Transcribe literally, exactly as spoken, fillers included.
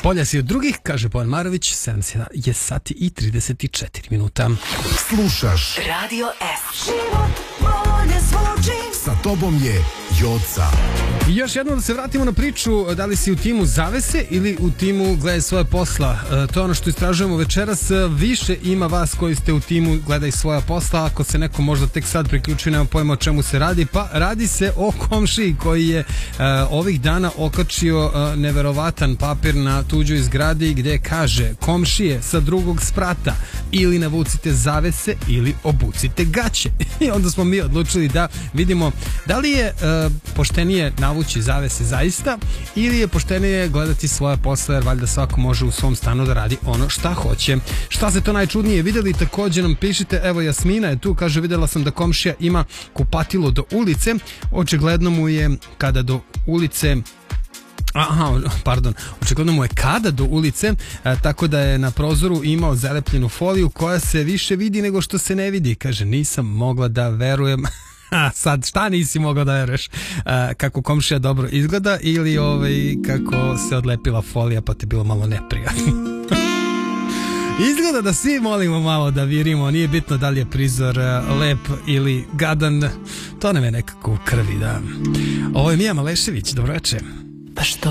Bolja si od drugih, kaže Bojan Marović, sedam je sati i trideset četiri minuta. Slušaš Radio S. Život bolje zvuči. Sa tobom je Joca. I još jednom da se vratimo na priču, da li si u timu zavese ili u timu gledaj svoje posla. E, to je ono što istražujemo večeras. Više ima vas koji ste u timu gledaj svoja posla. Ako se neko možda tek sad priključuje, nema pojma o čemu se radi. Pa radi se o komšiji koji je e, ovih dana okačio e, neverovatan papir na tuđoj zgradi gdje kaže: komšije sa drugog sprata, ili navucite zavese ili obucite gaće. I onda smo mi odlučili da vidimo da li je e, poštenije navući zavese zaista ili je poštenije gledati svoje posle, jer valjda svako može u svom stanu da radi ono šta hoće. Šta se to najčudnije vidjeli, također nam pišite. Evo Jasmina je tu, kaže: vidjela sam da komšija ima kupatilo do ulice, očigledno mu je kada do ulice Aha, pardon, očigledno mu je kada do ulice, a, tako da je na prozoru imao zalepljenu foliju koja se više vidi nego što se ne vidi. Kaže: nisam mogla da verujem. A, sad šta nisi mogao da veruješ? A, kako komšija dobro izgleda ili ovaj, kako se odlepila folija pa ti bilo malo neprijatno? Izgleda da svi molimo malo da virimo, nije bitno da li je prizor uh, lep ili gadan, to nam je nekako u krvi, da. Ovo je Mija Malešević, dobro večer. Pa što